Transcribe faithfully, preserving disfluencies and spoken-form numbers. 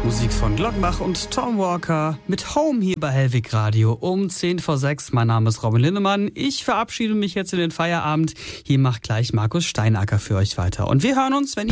Musik von Glockenbach und Tom Walker mit Home hier bei Hellwig Radio um zehn vor sechs. Mein Name ist Robin Lindemann. Ich verabschiede mich jetzt in den Feierabend. Hier macht gleich Markus Steinacker für euch weiter. Und wir hören uns, wenn ihr